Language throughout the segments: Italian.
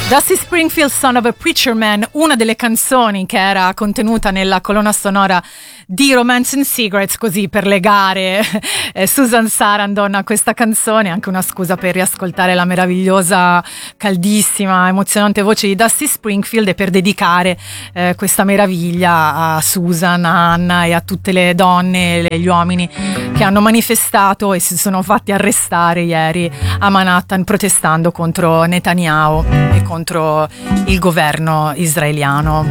Dusty Springfield, Son of a Preacher Man, una delle canzoni che era contenuta nella colonna sonora di Romance and Cigarettes, così per legare Susan Sarandon a questa canzone, anche una scusa per riascoltare la meravigliosa, caldissima, emozionante voce di Dusty Springfield e per dedicare questa meraviglia a Susan, a Anna e a tutte le donne e gli uomini che hanno manifestato e si sono fatti arrestare ieri a Manhattan protestando contro Netanyahu e contro il governo israeliano.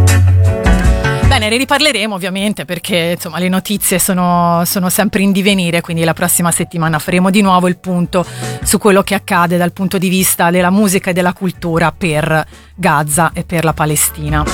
Bene, ne riparleremo ovviamente perché insomma le notizie sono sempre in divenire, quindi la prossima settimana faremo di nuovo il punto su quello che accade dal punto di vista della musica e della cultura per Gaza e per la Palestina.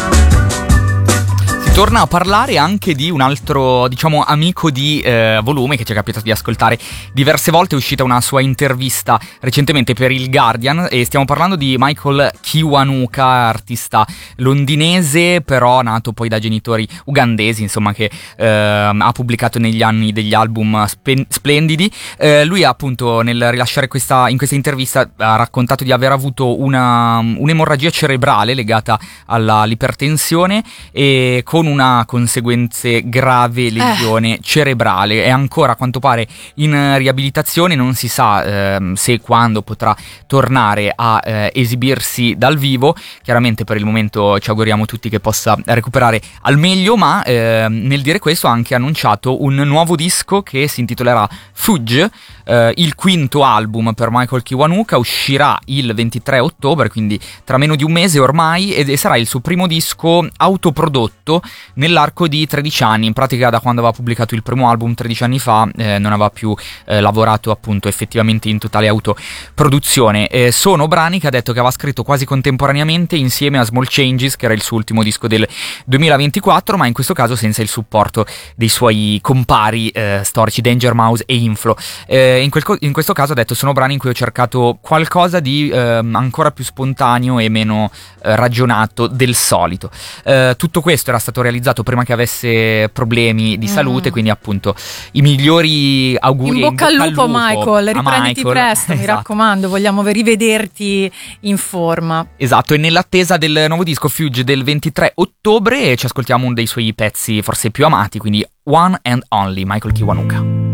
Torna a parlare anche di un altro, diciamo, amico di Volume che ci è capitato di ascoltare diverse volte. È uscita una sua intervista recentemente per il Guardian e stiamo parlando di Michael Kiwanuka, artista londinese però nato poi da genitori ugandesi, insomma, che ha pubblicato negli anni degli album splendidi. Lui appunto nel rilasciare in questa intervista ha raccontato di aver avuto un'emorragia cerebrale legata all'ipertensione e con una conseguenze grave lesione cerebrale. È ancora a quanto pare in riabilitazione, non si sa se e quando potrà tornare a esibirsi dal vivo. Chiaramente per il momento ci auguriamo tutti che possa recuperare al meglio, ma nel dire questo ha anche annunciato un nuovo disco che si intitolerà Fudge, il quinto album per Michael Kiwanuka. Uscirà il 23 ottobre, quindi tra meno di un mese ormai, e sarà il suo primo disco autoprodotto nell'arco di 13 anni. In pratica da quando aveva pubblicato il primo album 13 anni fa non aveva più lavorato appunto effettivamente in totale autoproduzione. Sono brani che ha detto che aveva scritto quasi contemporaneamente insieme a Small Changes, che era il suo ultimo disco del 2024, ma in questo caso senza il supporto dei suoi compari storici Danger Mouse e Inflo. In questo caso ha detto: sono brani in cui ho cercato qualcosa di ancora più spontaneo e meno ragionato del solito. Tutto questo era stato realizzato prima che avesse problemi di salute, quindi appunto i migliori auguri. In bocca al lupo Michael, riprenditi presto, mi raccomando, vogliamo rivederti in forma. Esatto, e nell'attesa del nuovo disco Fudge del 23 ottobre ci ascoltiamo uno dei suoi pezzi forse più amati, quindi One and Only, Michael Kiwanuka.